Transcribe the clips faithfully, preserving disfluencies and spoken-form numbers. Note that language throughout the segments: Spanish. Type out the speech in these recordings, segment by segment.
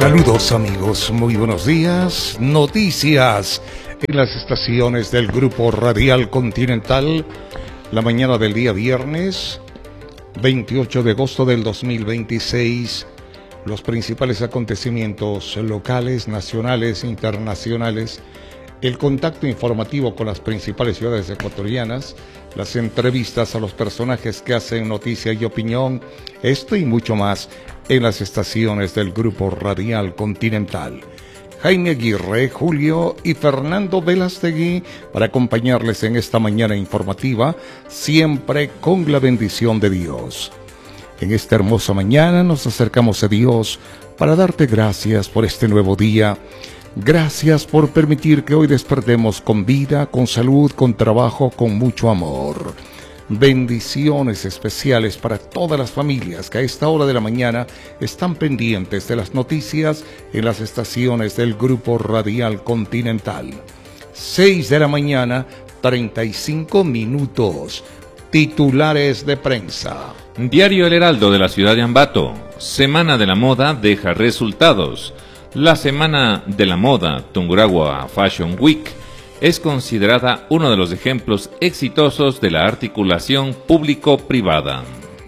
Saludos amigos, muy buenos días. Noticias en las estaciones del Grupo Radial Continental. La mañana del día viernes, veintiocho de agosto del dos mil veintiséis. Los principales acontecimientos locales, nacionales, internacionales. El contacto informativo con las principales ciudades ecuatorianas. Las entrevistas a los personajes que hacen noticia y opinión. Esto y mucho más en las estaciones del Grupo Radial Continental. Jaime Aguirre, Julio y Fernando Velastegui para acompañarles en esta mañana informativa, siempre con la bendición de Dios. En esta hermosa mañana nos acercamos a Dios para darte gracias por este nuevo día. Gracias por permitir que hoy despertemos con vida, con salud, con trabajo, con mucho amor. Bendiciones especiales para todas las familias que a esta hora de la mañana están pendientes de las noticias en las estaciones del Grupo Radial Continental. seis de la mañana, treinta y cinco minutos. Titulares de prensa. Diario El Heraldo de la ciudad de Ambato. Semana de la moda deja resultados. La Semana de la Moda Tungurahua Fashion Week es considerada uno de los ejemplos exitosos de la articulación público-privada.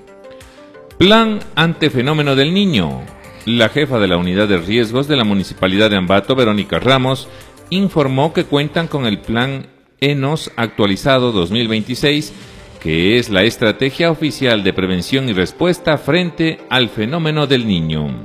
Plan ante fenómeno del niño. La jefa de la unidad de riesgos de la Municipalidad de Ambato, Verónica Ramos, informó que cuentan con el Plan ENOS actualizado dos mil veintiséis, que es la estrategia oficial de prevención y respuesta frente al fenómeno del niño.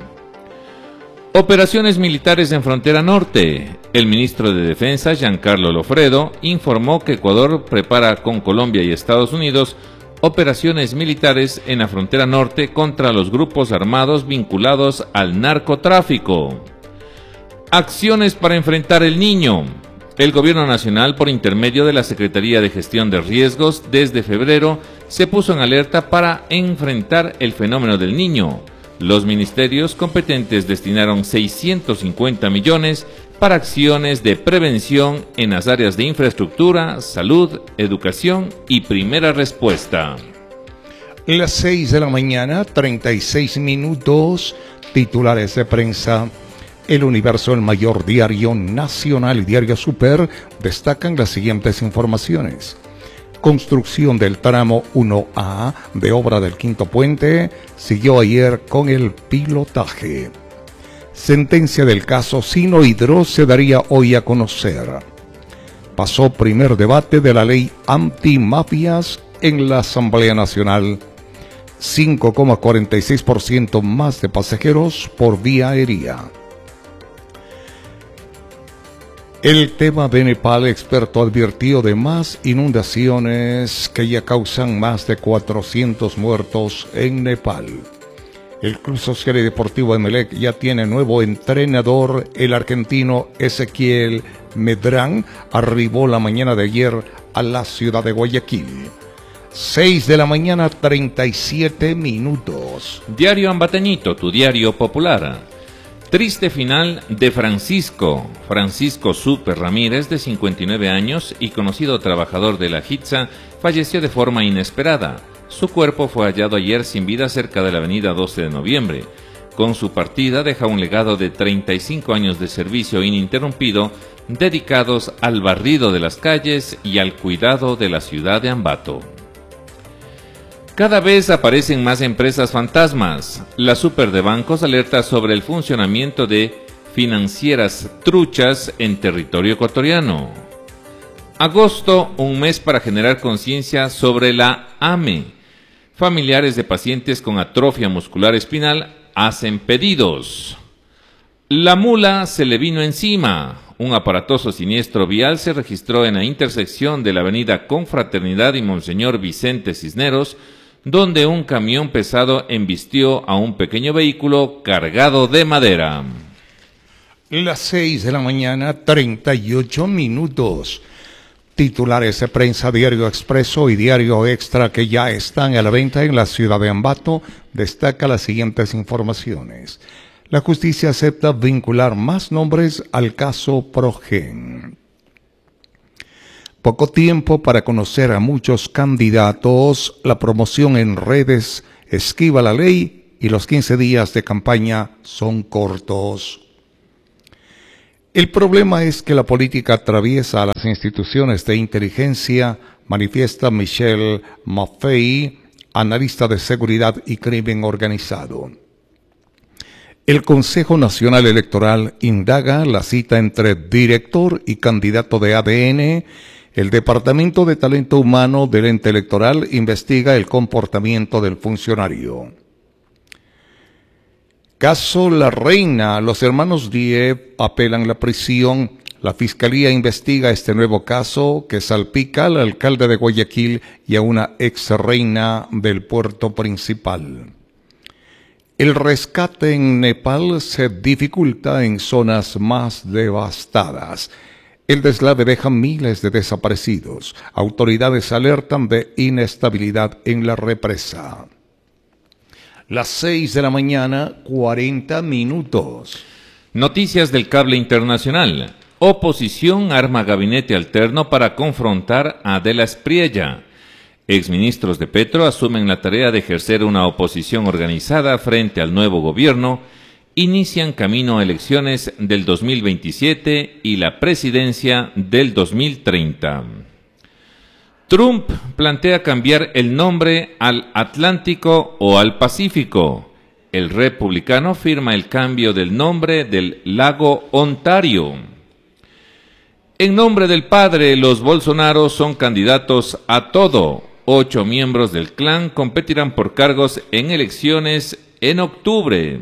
Operaciones militares en frontera norte. El ministro de Defensa, Giancarlo Lofredo, informó que Ecuador prepara con Colombia y Estados Unidos operaciones militares en la frontera norte contra los grupos armados vinculados al narcotráfico. Acciones para enfrentar el niño. El Gobierno Nacional, por intermedio de la Secretaría de Gestión de Riesgos, desde febrero, se puso en alerta para enfrentar el fenómeno del niño. Los ministerios competentes destinaron seiscientos cincuenta millones para acciones de prevención en las áreas de infraestructura, salud, educación y primera respuesta. Las seis de la mañana, treinta y seis minutos, titulares de prensa. El Universo, el mayor diario nacional y diario Super, destacan las siguientes informaciones. Construcción del tramo uno A de obra del Quinto Puente siguió ayer con el pilotaje. Sentencia del caso Sino Hidro se daría hoy a conocer. Pasó primer debate de la ley antimafias en la Asamblea Nacional. cinco coma cuarenta y seis por ciento más de pasajeros por vía aérea. El tema de Nepal, experto advirtió de más inundaciones que ya causan más de cuatrocientos muertos en Nepal. El Club Social y Deportivo Emelec ya tiene nuevo entrenador. El argentino Ezequiel Medrán arribó la mañana de ayer a la ciudad de Guayaquil. seis de la mañana, treinta y siete minutos. Diario Ambateñito, tu diario popular. Triste final de Francisco. Francisco Super Ramírez, de cincuenta y nueve años y conocido trabajador de la Hitza, falleció de forma inesperada. Su cuerpo fue hallado ayer sin vida cerca de la avenida doce de noviembre. Con su partida deja un legado de treinta y cinco años de servicio ininterrumpido dedicados al barrido de las calles y al cuidado de la ciudad de Ambato. Cada vez aparecen más empresas fantasmas. La Super de Bancos alerta sobre el funcionamiento de financieras truchas en territorio ecuatoriano. Agosto, un mes para generar conciencia sobre la A M E. Familiares de pacientes con atrofia muscular espinal hacen pedidos. La mula se le vino encima. Un aparatoso siniestro vial se registró en la intersección de la avenida Confraternidad y Monseñor Vicente Cisneros, donde un camión pesado embistió a un pequeño vehículo cargado de madera. Las seis de la mañana, treinta y ocho minutos. Titulares de prensa, Diario Expreso y Diario Extra, que ya están a la venta en la ciudad de Ambato, destaca las siguientes informaciones. La justicia acepta vincular más nombres al caso Progen. Poco tiempo para conocer a muchos candidatos. La promoción en redes esquiva la ley y los quince días de campaña son cortos. El problema es que la política atraviesa a las instituciones de inteligencia, manifiesta Michelle Maffei, analista de seguridad y crimen organizado. El Consejo Nacional Electoral indaga la cita entre director y candidato de A D N. El Departamento de Talento Humano del ente electoral investiga el comportamiento del funcionario. Caso La Reina. Los hermanos Diep apelan la prisión. La Fiscalía investiga este nuevo caso que salpica al alcalde de Guayaquil y a una ex reina del puerto principal. El rescate en Nepal se dificulta en zonas más devastadas. El deslave deja miles de desaparecidos. Autoridades alertan de inestabilidad en la represa. Las seis de la mañana, cuarenta minutos. Noticias del cable internacional. Oposición arma gabinete alterno para confrontar a De la Espriella. Exministros de Petro asumen la tarea de ejercer una oposición organizada frente al nuevo gobierno, inician camino a elecciones del dos mil veintisiete y la presidencia del dos mil treinta. Trump plantea cambiar el nombre al Atlántico o al Pacífico. El republicano firma el cambio del nombre del lago Ontario. En nombre del padre, los Bolsonaro son candidatos a todo. Ocho miembros del clan competirán por cargos en elecciones en octubre.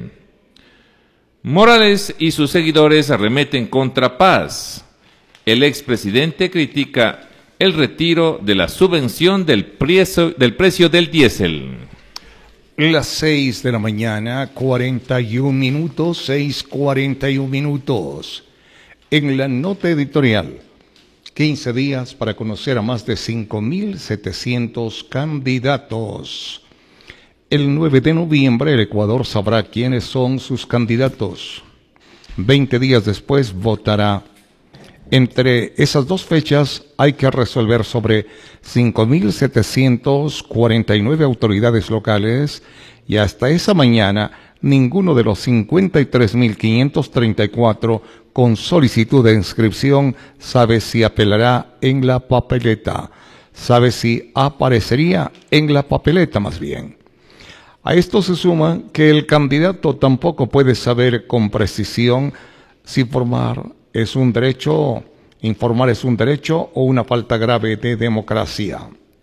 Morales y sus seguidores arremeten contra Paz. El expresidente critica el retiro de la subvención del precio del, precio del diésel. Las seis de la mañana, cuarenta y un minutos, seis cuarenta y un minutos. En la nota editorial, quince días para conocer a más de cinco mil setecientos candidatos. El nueve de noviembre el Ecuador sabrá quiénes son sus candidatos. veinte días después votará. Entre esas dos fechas hay que resolver sobre cinco mil setecientos cuarenta y nueve autoridades locales y hasta esa mañana ninguno de los cincuenta y tres mil quinientos treinta y cuatro con solicitud de inscripción sabe si apelará en la papeleta, sabe si aparecería en la papeleta más bien. A esto se suma que el candidato tampoco puede saber con precisión si formar es un derecho, informar es un derecho o una falta grave de democracia.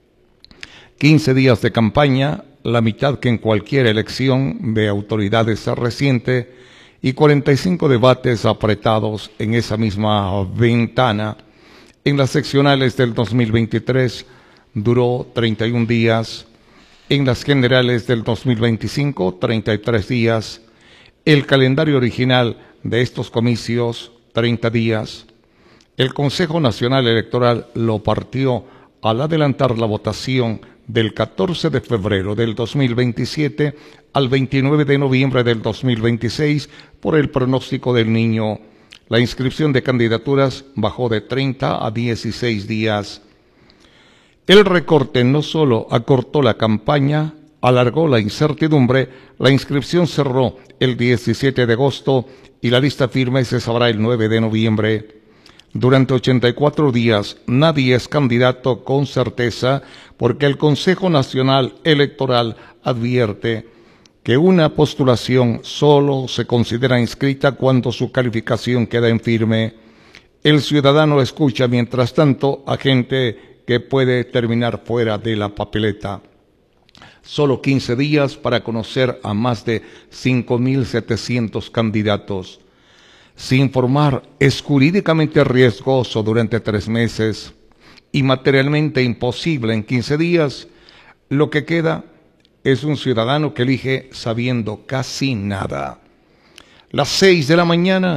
quince días de campaña, la mitad que en cualquier elección de autoridades reciente y cuarenta y cinco debates apretados en esa misma ventana. En las seccionales del dos mil veintitrés duró treinta y un días, en las generales del dos mil veinticinco treinta y tres días, el calendario original de estos comicios treinta días. El Consejo Nacional Electoral lo partió al adelantar la votación del catorce de febrero del dos mil veintisiete al veintinueve de noviembre del dos mil veintiséis por el pronóstico del Niño. La inscripción de candidaturas bajó de treinta a dieciséis días. El recorte no solo acortó la campaña, alargó la incertidumbre. La inscripción cerró el diecisiete de agosto y la lista firme se sabrá el nueve de noviembre. Durante ochenta y cuatro días nadie es candidato con certeza porque el Consejo Nacional Electoral advierte que una postulación solo se considera inscrita cuando su calificación queda en firme. El ciudadano escucha mientras tanto a gente que puede terminar fuera de la papeleta. Solo quince días para conocer a más de cinco mil setecientos candidatos. Si informar es jurídicamente riesgoso durante tres meses y materialmente imposible en quince días, lo que queda es un ciudadano que elige sabiendo casi nada. Las seis de la mañana,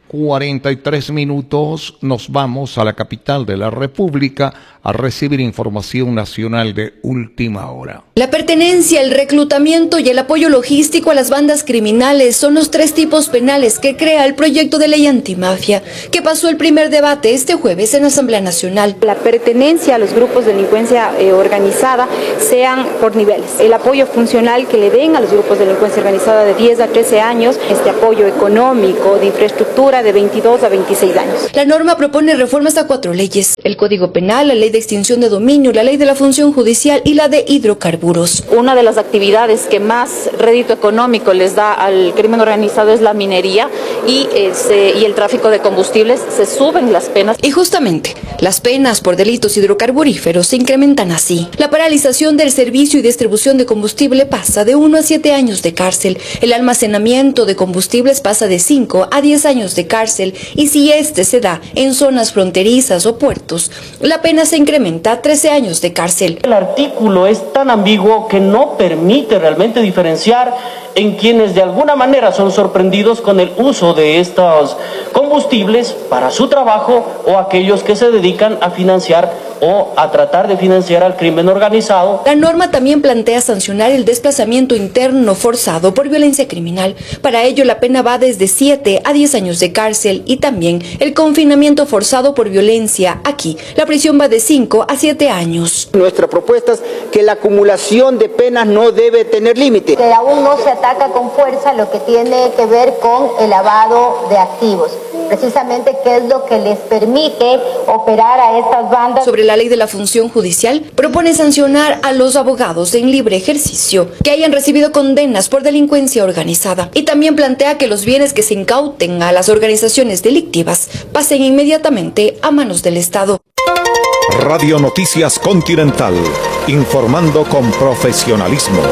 cuarenta y tres minutos, nos vamos a la capital de la República a recibir información nacional de última hora. La pertenencia, el reclutamiento y el apoyo logístico a las bandas criminales son los tres tipos penales que crea el proyecto de ley antimafia, que pasó el primer debate este jueves en Asamblea Nacional. La pertenencia a los grupos de delincuencia eh, organizada sean por niveles. El apoyo funcional que le den a los grupos de delincuencia organizada de diez a trece años, este apoyo económico, de infraestructura de veintidós a veintiséis años. La norma propone reformas a cuatro leyes: el Código Penal, la Ley de Extinción de Dominio, la Ley de la Función Judicial y la de Hidrocarburos. Una de las actividades que más rédito económico les da al crimen organizado es la minería y, eh, se, y el tráfico de combustibles. Se suben las penas. Y justamente, las penas por delitos hidrocarburíferos se incrementan así. La paralización del servicio y distribución de combustible pasa de uno a siete años de cárcel. El almacenamiento de combustibles pasa de cinco a diez años de cárcel, y si este se da en zonas fronterizas o puertos, la pena se incrementa a trece años de cárcel. El artículo es tan ambiguo que no permite realmente diferenciar en quienes de alguna manera son sorprendidos con el uso de estos combustibles para su trabajo, o aquellos que se dedican a financiar o a tratar de financiar al crimen organizado. La norma también plantea sancionar el desplazamiento interno forzado por violencia criminal. Para ello, la pena va desde siete a diez años de cárcel, y también el confinamiento forzado por violencia. Aquí, la prisión va de cinco a siete años. Nuestra propuesta es que la acumulación de penas no debe tener límite. Que aún no se ataca con fuerza lo que tiene que ver con el lavado de activos, precisamente qué es lo que les permite operar a estas bandas. Sobre la Ley de la Función Judicial, propone sancionar a los abogados en libre ejercicio que hayan recibido condenas por delincuencia organizada, y también plantea que los bienes que se incauten a las organizaciones delictivas pasen inmediatamente a manos del Estado. Radio Noticias Continental, informando con profesionalismo.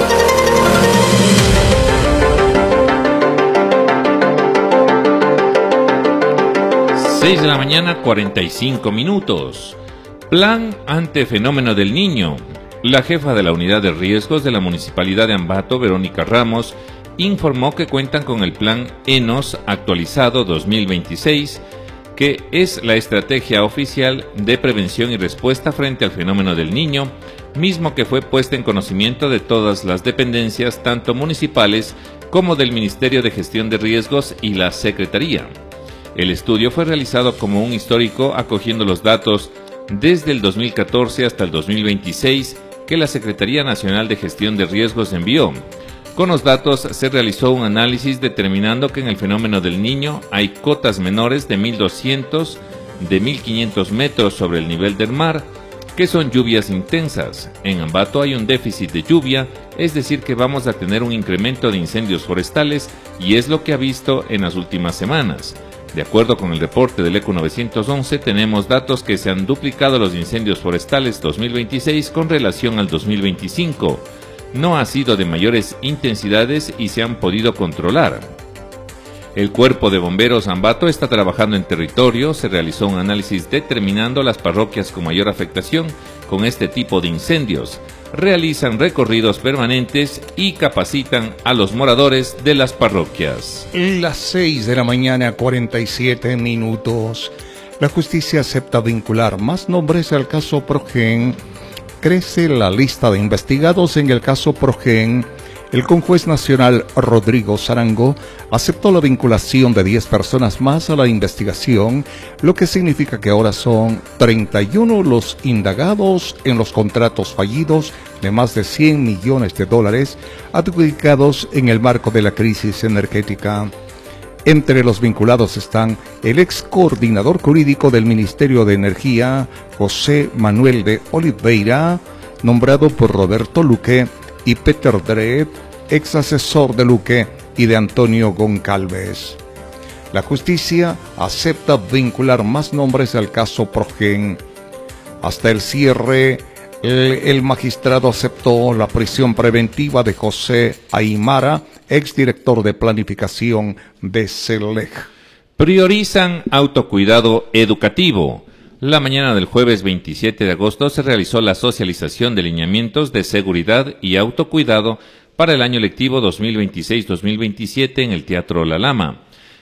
seis de la mañana, cuarenta y cinco minutos. Plan ante fenómeno del Niño. La jefa de la Unidad de Riesgos de la Municipalidad de Ambato, Verónica Ramos, informó que cuentan con el Plan ENOS actualizado dos mil veintiséis, que es la estrategia oficial de prevención y respuesta frente al fenómeno del Niño, mismo que fue puesta en conocimiento de todas las dependencias, tanto municipales como del Ministerio de Gestión de Riesgos y la Secretaría. El estudio fue realizado como un histórico, acogiendo los datos desde el dos mil catorce hasta el dos mil veintiséis que la Secretaría Nacional de Gestión de Riesgos envió. Con los datos se realizó un análisis determinando que en el fenómeno del Niño hay cotas menores de mil doscientos, de mil quinientos metros sobre el nivel del mar, que son lluvias intensas. En Ambato hay un déficit de lluvia, es decir que vamos a tener un incremento de incendios forestales, y es lo que ha visto en las últimas semanas. De acuerdo con el reporte del ECO novecientos once, tenemos datos que se han duplicado los incendios forestales dos mil veintiséis con relación al dos mil veinticinco. No ha sido de mayores intensidades y se han podido controlar. El Cuerpo de Bomberos Ambato está trabajando en territorio. Se realizó un análisis determinando las parroquias con mayor afectación con este tipo de incendios. Realizan recorridos permanentes y capacitan a los moradores de las parroquias. Las seis de la mañana, cuarenta y siete minutos. La justicia acepta vincular más nombres al caso Progen. Crece la lista de investigados en el caso Progen. El conjuez nacional Rodrigo Zarango aceptó la vinculación de diez personas más a la investigación, lo que significa que ahora son treinta y uno los indagados en los contratos fallidos de más de cien millones de dólares adjudicados en el marco de la crisis energética. Entre los vinculados están el ex coordinador jurídico del Ministerio de Energía, José Manuel de Oliveira, nombrado por Roberto Luque, y Peter Dredd, ex asesor de Luque y de Antonio Goncalves. La justicia acepta vincular más nombres al caso Progen. Hasta el cierre, el, el magistrado aceptó la prisión preventiva de José Aymara, exdirector de planificación de CELEG. Priorizan autocuidado educativo. La mañana del jueves veintisiete de agosto se realizó la socialización de lineamientos de seguridad y autocuidado para el año lectivo dos mil veintiséis dos mil veintisiete en el Teatro La Lama.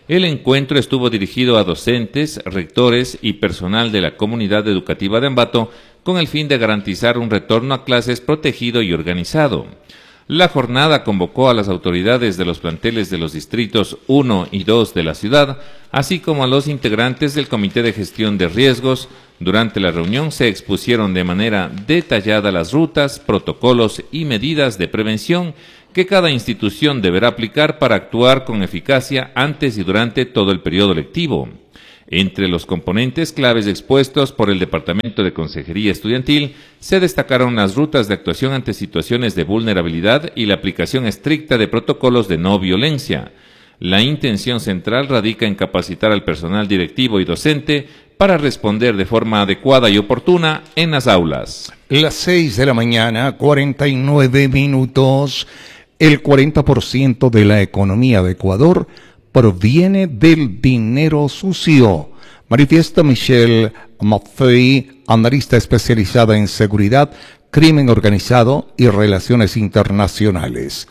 El encuentro estuvo dirigido a docentes, rectores y personal de la comunidad educativa de Ambato con el fin de garantizar un retorno a clases protegido y organizado. La jornada convocó a las autoridades de los planteles de los distritos uno y dos de la ciudad, así como a los integrantes del Comité de Gestión de Riesgos. Durante la reunión se expusieron de manera detallada las rutas, protocolos y medidas de prevención que cada institución deberá aplicar para actuar con eficacia antes y durante todo el periodo lectivo. Entre los componentes claves expuestos por el Departamento de Consejería Estudiantil se destacaron las rutas de actuación ante situaciones de vulnerabilidad y la aplicación estricta de protocolos de no violencia. La intención central radica en capacitar al personal directivo y docente para responder de forma adecuada y oportuna en las aulas. Las seis de la mañana, cuarenta y nueve minutos. El cuarenta por ciento de la economía de Ecuador proviene del dinero sucio, manifiesta Michelle Maffei, analista especializada en seguridad, crimen organizado y relaciones internacionales.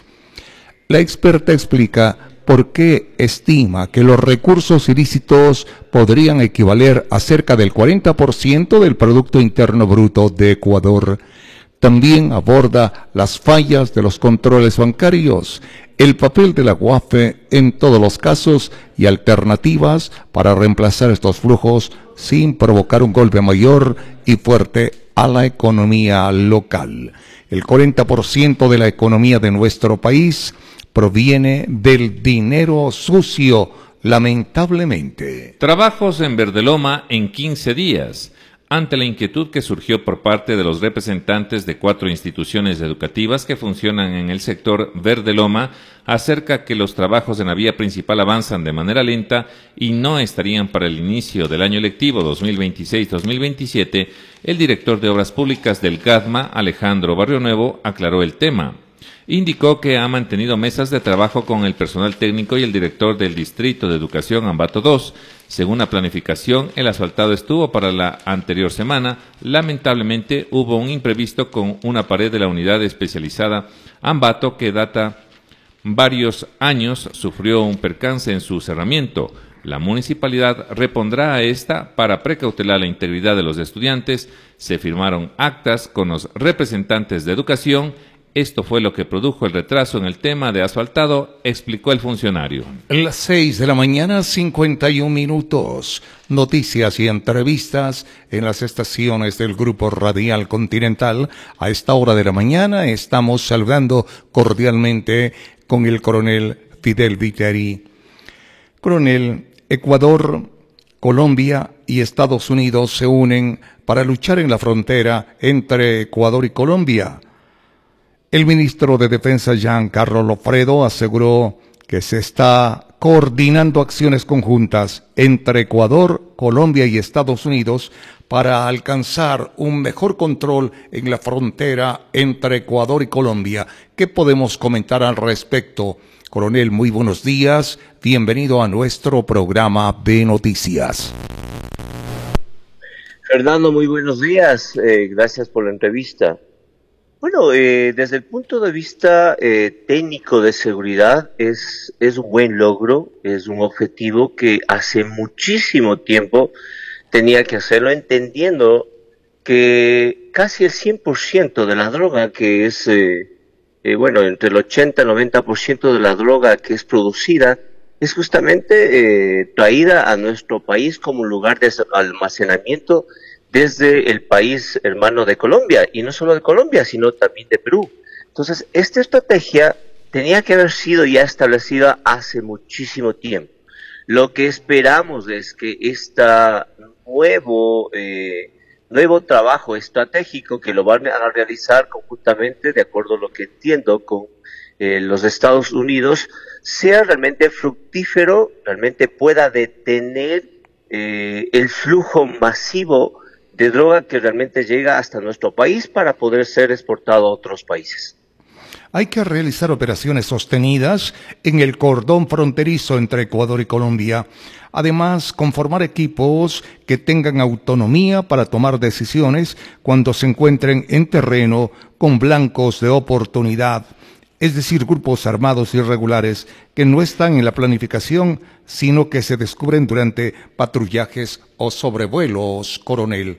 La experta explica por qué estima que los recursos ilícitos podrían equivaler a cerca del cuarenta por ciento del Producto Interno Bruto de Ecuador. También aborda las fallas de los controles bancarios, el papel de la U A F E en todos los casos y alternativas para reemplazar estos flujos sin provocar un golpe mayor y fuerte a la economía local. El cuarenta por ciento de la economía de nuestro país proviene del dinero sucio, lamentablemente. Trabajos en Verdeloma en quince días. Ante la inquietud que surgió por parte de los representantes de cuatro instituciones educativas que funcionan en el sector Verdeloma acerca que los trabajos en la vía principal avanzan de manera lenta y no estarían para el inicio del año lectivo dos mil veintiséis dos mil veintisiete, el director de Obras Públicas del GADMA, Alejandro Barrionuevo, aclaró el tema. Indicó que ha mantenido mesas de trabajo con el personal técnico y el director del Distrito de Educación Ambato dos. Según la planificación, el asfaltado estuvo para la anterior semana. Lamentablemente hubo un imprevisto con una pared de la unidad especializada Ambato que data varios años, sufrió un percance en su cerramiento. La municipalidad repondrá a esta para precautelar la integridad de los estudiantes. Se firmaron actas con los representantes de educación. Esto fue lo que produjo el retraso en el tema de asfaltado, explicó el funcionario. Las seis de la mañana, cincuenta y un minutos. Noticias y entrevistas en las estaciones del Grupo Radial Continental. A esta hora de la mañana estamos saludando cordialmente con el coronel Fidel Viteri. Coronel, Ecuador, Colombia y Estados Unidos se unen para luchar en la frontera entre Ecuador y Colombia. El ministro de Defensa, Giancarlo Lofredo, aseguró que se está coordinando acciones conjuntas entre Ecuador, Colombia y Estados Unidos para alcanzar un mejor control en la frontera entre Ecuador y Colombia. ¿Qué podemos comentar al respecto? Coronel, muy buenos días. Bienvenido a nuestro programa de noticias. Fernando, muy buenos días. Eh, gracias por la entrevista. Bueno, eh, desde el punto de vista eh, técnico de seguridad es, es un buen logro, es un objetivo que hace muchísimo tiempo tenía que hacerlo, entendiendo que casi el cien por ciento de la droga que es, eh, eh, bueno, entre el ochenta y noventa por ciento de la droga que es producida es justamente eh, traída a nuestro país como un lugar de almacenamiento desde el país hermano de Colombia, y no solo de Colombia, sino también de Perú. Entonces, esta estrategia tenía que haber sido ya establecida hace muchísimo tiempo. Lo que esperamos es que este nuevo, eh, nuevo trabajo estratégico que lo van a realizar conjuntamente, de acuerdo a lo que entiendo, con eh, los Estados Unidos, sea realmente fructífero, realmente pueda detener eh, el flujo masivo de droga que realmente llega hasta nuestro país para poder ser exportado a otros países. Hay que realizar operaciones sostenidas en el cordón fronterizo entre Ecuador y Colombia. Además, conformar equipos que tengan autonomía para tomar decisiones cuando se encuentren en terreno con blancos de oportunidad. es decir, grupos armados irregulares que no están en la planificación, sino que se descubren durante patrullajes o sobrevuelos, coronel.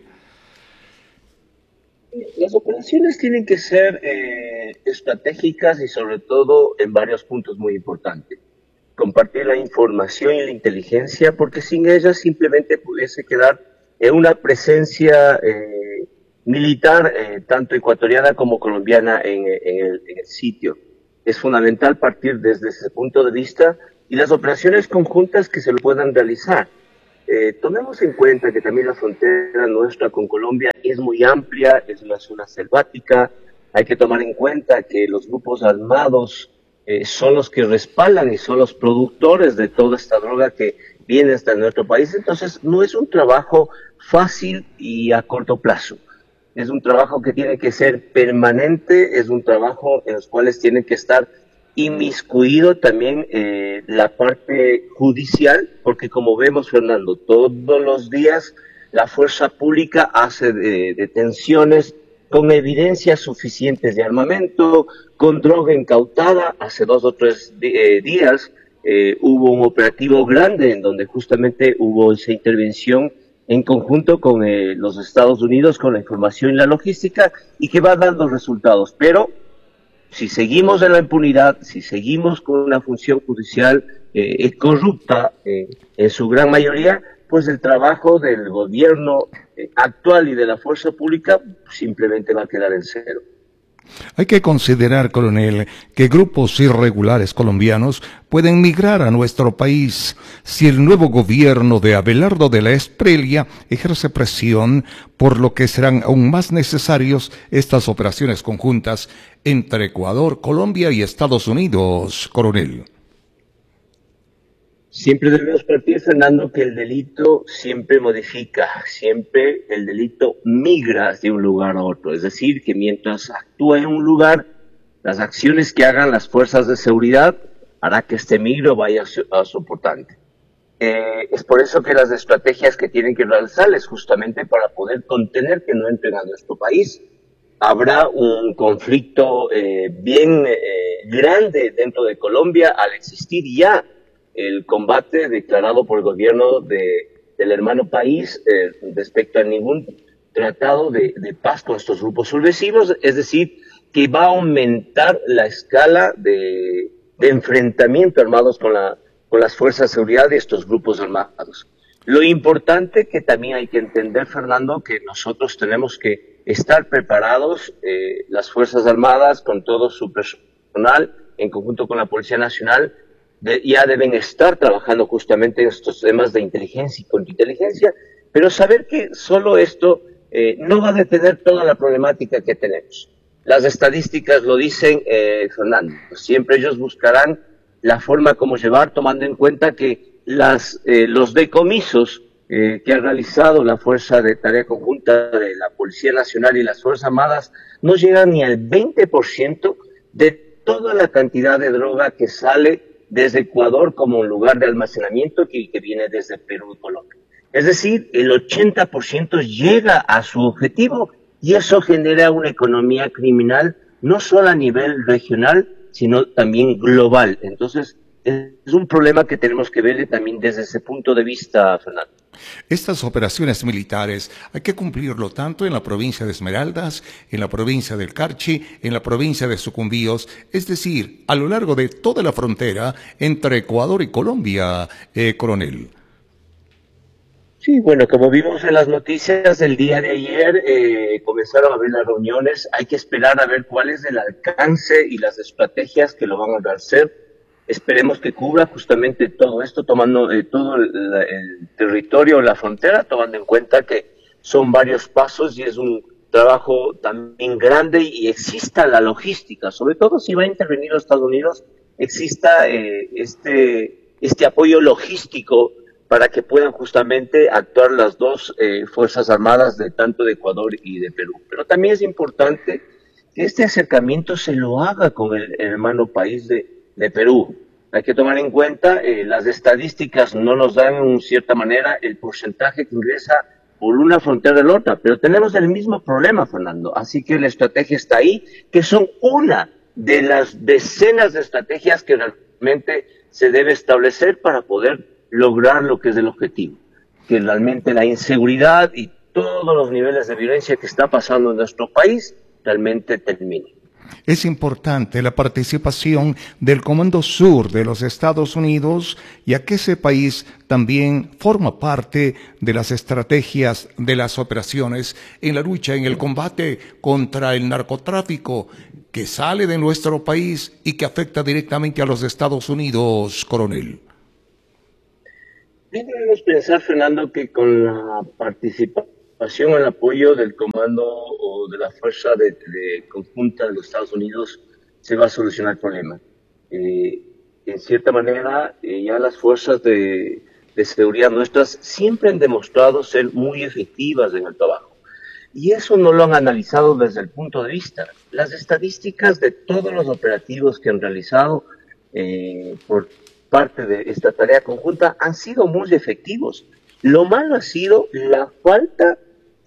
Las operaciones tienen que ser eh, estratégicas y sobre todo en varios puntos muy importantes. Compartir la información y la inteligencia, porque sin ellas simplemente pudiese quedar en una presencia eh, militar, eh, tanto ecuatoriana como colombiana en, en, el, en el sitio. Es fundamental partir desde ese punto de vista y las operaciones conjuntas que se lo puedan realizar. Eh, tomemos en cuenta que también la frontera nuestra con Colombia es muy amplia, es una zona selvática. Hay que tomar en cuenta que los grupos armados eh, son los que respaldan y son los productores de toda esta droga que viene hasta nuestro país. Entonces, no es un trabajo fácil y a corto plazo. Es un trabajo que tiene que ser permanente, es un trabajo en los cuales tiene que estar inmiscuido también eh, la parte judicial, porque como vemos, Fernando, todos los días la fuerza pública hace de, detenciones con evidencias suficientes de armamento, con droga incautada. Hace dos o tres eh, días eh, hubo un operativo grande en donde justamente hubo esa intervención en conjunto con eh, los Estados Unidos, con la información y la logística, y que va dando resultados. Pero si seguimos en la impunidad, si seguimos con una función judicial eh, corrupta eh, en su gran mayoría, pues el trabajo del gobierno eh, actual y de la fuerza pública simplemente va a quedar en cero. Hay que considerar, coronel, que grupos irregulares colombianos pueden migrar a nuestro país si el nuevo gobierno de Abelardo de la Espriella ejerce presión, por lo que serán aún más necesarios estas operaciones conjuntas entre Ecuador, Colombia y Estados Unidos, coronel. Siempre debemos partir, Fernando, que el delito siempre modifica, siempre el delito migra de un lugar a otro. Es decir, que mientras actúa en un lugar, las acciones que hagan las fuerzas de seguridad hará que este migro vaya a soportante. Eh, es por eso que las estrategias que tienen que realizarles justamente para poder contener que no entren a nuestro país. Habrá un conflicto eh, bien eh, grande dentro de Colombia al existir ya el combate declarado por el gobierno de, del hermano país eh, respecto a ningún tratado de, de paz con estos grupos subversivos, es decir, que va a aumentar la escala de, de enfrentamiento armados con, la, con las fuerzas de seguridad de estos grupos armados. Lo importante que también hay que entender, Fernando, que nosotros tenemos que estar preparados, eh, las Fuerzas Armadas con todo su personal, en conjunto con la Policía Nacional, De, ya deben estar trabajando justamente en estos temas de inteligencia y contrainteligencia, pero saber que solo esto eh, no va a detener toda la problemática que tenemos. Las estadísticas lo dicen, eh, Fernando, siempre ellos buscarán la forma como llevar, tomando en cuenta que las, eh, los decomisos eh, que ha realizado la Fuerza de Tarea Conjunta de la Policía Nacional y las Fuerzas Armadas no llegan ni al veinte por ciento de toda la cantidad de droga que sale desde Ecuador como un lugar de almacenamiento que, que viene desde Perú y Colombia. Es decir, el ochenta por ciento llega a su objetivo y eso genera una economía criminal no solo a nivel regional, sino también global. Entonces, es un problema que tenemos que ver también desde ese punto de vista, Fernando. Estas operaciones militares hay que cumplirlo tanto en la provincia de Esmeraldas, en la provincia del Carchi, en la provincia de Sucumbíos, es decir, a lo largo de toda la frontera entre Ecuador y Colombia, eh, coronel. Sí, bueno, como vimos en las noticias el día de ayer, eh, comenzaron a haber las reuniones. Hay que esperar a ver cuál es el alcance y las estrategias que lo van a hacer. Esperemos que cubra justamente todo esto, tomando eh, todo el, el territorio, la frontera, tomando en cuenta que son varios pasos y es un trabajo también grande y exista la logística, sobre todo si va a intervenir los Estados Unidos, exista eh, este, este apoyo logístico para que puedan justamente actuar las dos eh, Fuerzas Armadas de tanto de Ecuador y de Perú. Pero también es importante que este acercamiento se lo haga con el, el hermano país de de Perú. Hay que tomar en cuenta, eh, las estadísticas no nos dan en cierta manera el porcentaje que ingresa por una frontera de la otra, pero tenemos el mismo problema, Fernando. Así que la estrategia está ahí, que son una de las decenas de estrategias que realmente se debe establecer para poder lograr lo que es el objetivo, que realmente la inseguridad y todos los niveles de violencia que está pasando en nuestro país realmente terminen. Es importante la participación del Comando Sur de los Estados Unidos, ya que ese país también forma parte de las estrategias de las operaciones en la lucha, en el combate contra el narcotráfico que sale de nuestro país y que afecta directamente a los Estados Unidos, coronel. Debemos pensar, Fernando, que con la participación el apoyo del comando o de la fuerza de, de conjunta de los Estados Unidos se va a solucionar el problema. Eh, en cierta manera, eh, ya las fuerzas de, de seguridad nuestras siempre han demostrado ser muy efectivas en el trabajo. Y eso no lo han analizado desde el punto de vista. Las estadísticas de todos los operativos que han realizado eh, por parte de esta tarea conjunta han sido muy efectivos. Lo malo ha sido la falta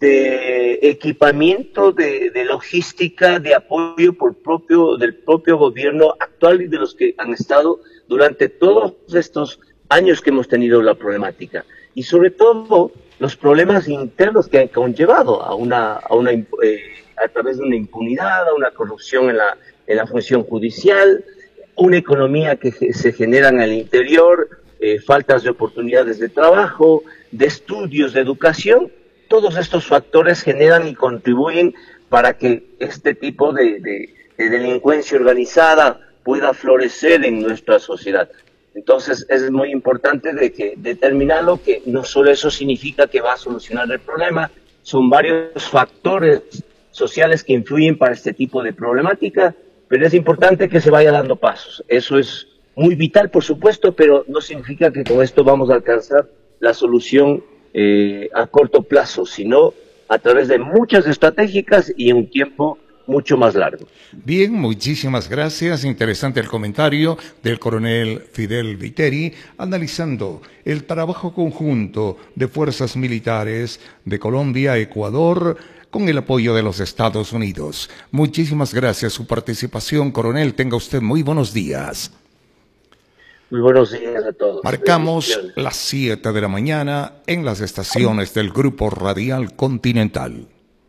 de equipamiento, de, de logística, de apoyo por propio, del propio gobierno actual y de los que han estado durante todos estos años que hemos tenido la problemática. Y sobre todo, los problemas internos que han conllevado a una, a una, eh, a través de una impunidad, a una corrupción en la, en la función judicial, una economía que se genera en el interior, eh, faltas de oportunidades de trabajo, de estudios, de educación. Todos estos factores generan y contribuyen para que este tipo de, de, de delincuencia organizada pueda florecer en nuestra sociedad. Entonces es muy importante de que determinarlo, que no solo eso significa que va a solucionar el problema, son varios factores sociales que influyen para este tipo de problemática, pero es importante que se vaya dando pasos. Eso es muy vital, por supuesto, pero no significa que con esto vamos a alcanzar la solución Eh, a corto plazo, sino a través de muchas estratégicas y en un tiempo mucho más largo. Bien, muchísimas gracias. Interesante el comentario del coronel Fidel Viteri, analizando el trabajo conjunto de fuerzas militares de Colombia, Ecuador, con el apoyo de los Estados Unidos. Muchísimas gracias por su participación, coronel. Tenga usted muy buenos días. Muy buenos días a todos. Marcamos las siete de la mañana en las estaciones del Grupo Radial Continental.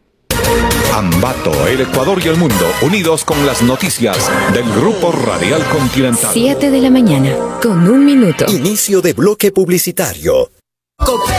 Ambato, el Ecuador y el mundo, unidos con las noticias del Grupo Radial Continental. siete de la mañana, con un minuto. Inicio de bloque publicitario.